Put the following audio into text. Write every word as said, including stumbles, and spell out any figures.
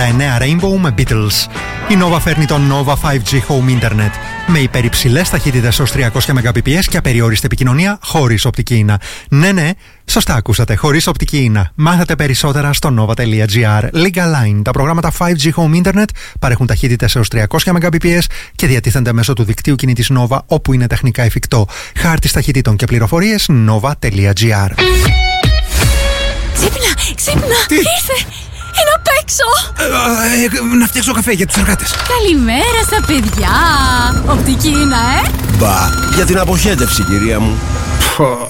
ογδόντα εννέα Rainbow με Beatles. Η Nova φέρνει το Nova φάιβ τζι Home Internet με υπερυψηλές ταχύτητες ως τριακόσια μεγαμπιπιες και απεριόριστη επικοινωνία χωρίς οπτική ίνα. Ναι, ναι, σωστά ακούσατε, χωρίς οπτική ίνα. Μάθετε περισσότερα στο nova.gr. Liga Line. Τα προγράμματα φάιβ τζι Home Internet παρέχουν ταχύτητες έως τριακόσια μεγαμπιπιες και διατίθενται μέσω του δικτύου κινητής Nova όπου είναι τεχνικά εφικτό. Χάρτης ταχυτήτων και πληροφορίες nova.gr. Ξύπνα, ξύπνα, Τι? ήρθε! Είναι απ' έξω! Ε, ε, να φτιάξω καφέ για τους εργάτες. Καλημέρα στα παιδιά! Οπτική είναι, ε! Μπα, για την αποχέτευση, κυρία μου. Πω,